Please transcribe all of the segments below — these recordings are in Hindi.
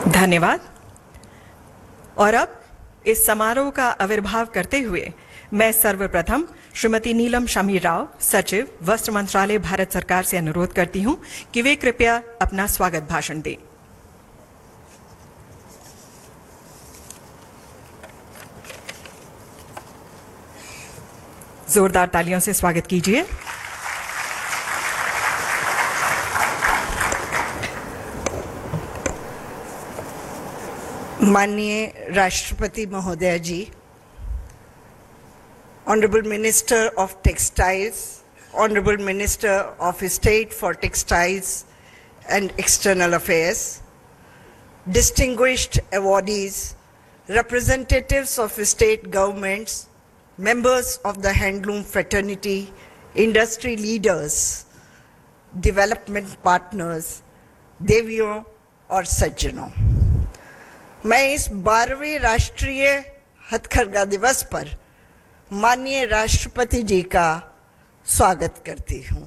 धन्यवाद। और अब इस समारोह का आविर्भाव करते हुए मैं सर्वप्रथम श्रीमती नीलम शमी राव, सचिव, वस्त्र मंत्रालय, भारत सरकार से अनुरोध करती हूं कि वे कृपया अपना स्वागत भाषण दें। जोरदार तालियों से स्वागत कीजिए। माननीय राष्ट्रपति महोदय जी, Honorable Minister of Textiles, Honorable Minister of State for Textiles and External Affairs, distinguished awardees, representatives of state governments, members of the handloom fraternity, industry leaders, development partners, देवियों और सज्जनों, मैं इस 12वें राष्ट्रीय हथकरघा दिवस पर माननीय राष्ट्रपति जी का स्वागत करती हूँ।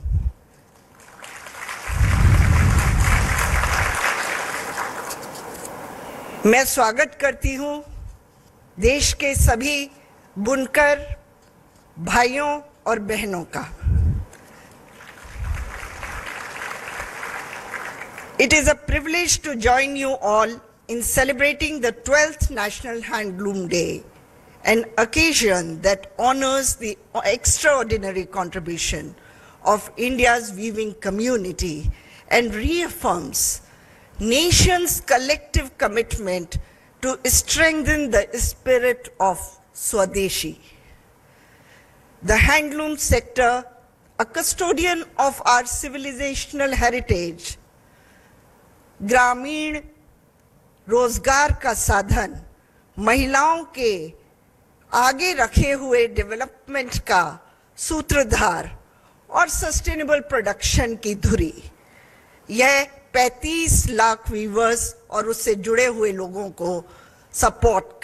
मैं स्वागत करती हूँ देश के सभी बुनकर भाइयों और बहनों का। It is a privilege to join you all in celebrating the 12th National Handloom Day, an occasion that honors the extraordinary contribution of India's weaving community and reaffirms nation's collective commitment to strengthen the spirit of Swadeshi. The handloom sector, a custodian of our civilizational heritage, ग्रामीण रोजगार का साधन, महिलाओं के आगे रखे हुए डेवलपमेंट का सूत्रधार और सस्टेनेबल प्रोडक्शन की धुरी, यह 35 लाख वीवर्स और उससे जुड़े हुए लोगों को सपोर्ट